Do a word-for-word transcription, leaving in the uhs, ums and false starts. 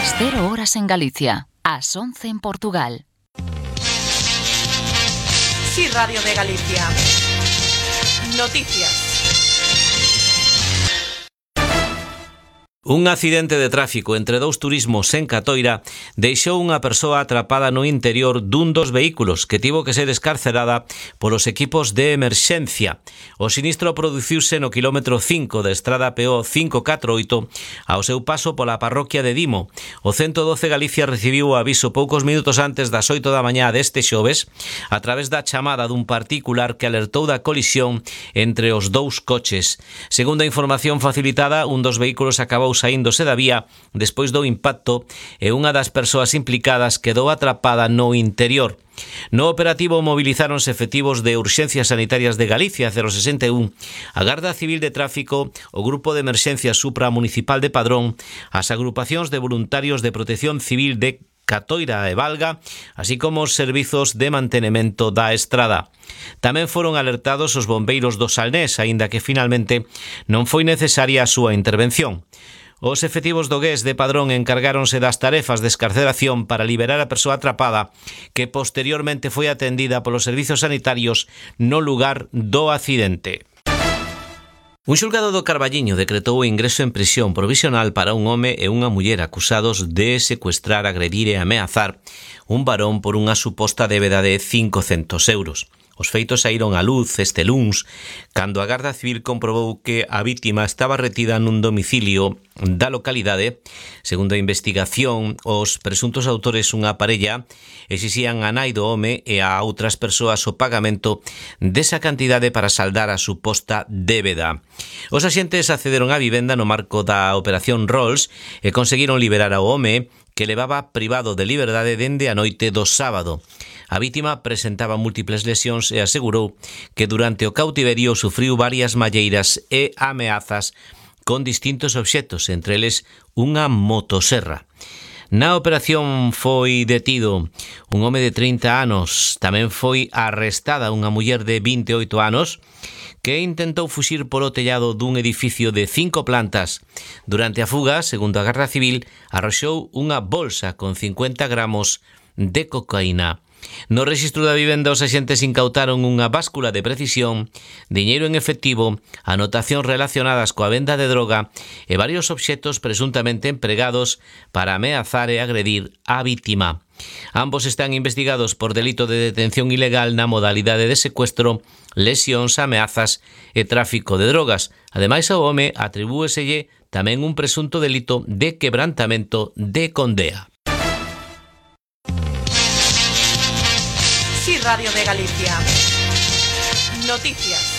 Las cero horas en Galicia, as once en Portugal. Sí, Radio de Galicia. Noticias. Un accidente de tráfico entre dous turismos en Catoira deixou unha persoa atrapada no interior dun dos vehículos que tivo que ser escarcerada polos equipos de emerxencia. O sinistro produciuse no quilómetro cinco da estrada P O cinco catro oito ao seu paso pola parroquia de Dimo. O ciento doce Galicia recibiu o aviso poucos minutos antes das oito da mañá deste xoves a través da chamada dun particular que alertou da colisión entre os dous coches. Segundo a información facilitada, un dos vehículos acabou saíndose da vía despois do impacto e unha das persoas implicadas quedou atrapada no interior. No operativo movilizáronse efectivos de Urxencias Sanitarias de Galicia cero sesenta e un, a Garda Civil de Tráfico, o Grupo de Emerxencia Supramunicipal de Padrón, as agrupacións de voluntarios de Protección Civil de Catoira e Valga, así como os servizos de mantenimento da estrada. Tamén foron alertados os bombeiros do Salnés, aínda que finalmente non foi necesaria a súa intervención. Os efectivos do G E S de Padrón encargáronse das tarefas de escarceración para liberar a persoa atrapada, que posteriormente foi atendida polos servizos sanitarios no lugar do accidente. Un xulgado do Carballiño decretou o ingreso en prisión provisional para un home e unha muller acusados de secuestrar, agredir e ameazar un varón por unha suposta débeda de cincocentos euros. Os feitos saíron á luz este luns, cando a Garda Civil comprobou que a vítima estaba retida nun domicilio da localidade. Segundo a investigación, os presuntos autores, unha parella, exixían a nai do home e a outras persoas o pagamento desa cantidade para saldar a suposta débeda. Os axentes accederon á vivenda no marco da Operación Rolls e conseguiron liberar ao home, que levaba privado de liberdade dende a noite do sábado. A vítima presentaba múltiples lesións e asegurou que durante o cautiverio sufriu varias malleiras e ameazas con distintos obxectos, entre eles unha motoserra. Na operación foi detido un home de trinta anos, tamén foi arrestada unha muller de vinte e oito anos, que intentou fuxir polo tellado dun edificio de cinco plantas. Durante a fuga, segundo a Garda Civil, arroxou unha bolsa con cincuenta gramos de cocaína. No rexistro da vivenda, os axentes incautaron unha báscula de precisión, diñeiro en efectivo, anotacións relacionadas coa venda de droga e varios obxectos presuntamente empregados para ameazar e agredir á vítima. Ambos están investigados por delito de detención ilegal na modalidade de secuestro, lesións, ameazas e tráfico de drogas. Ademais, ao home atribúeselle tamén un presunto delito de quebrantamento de condea. Sí, Radio de Galicia. Noticias.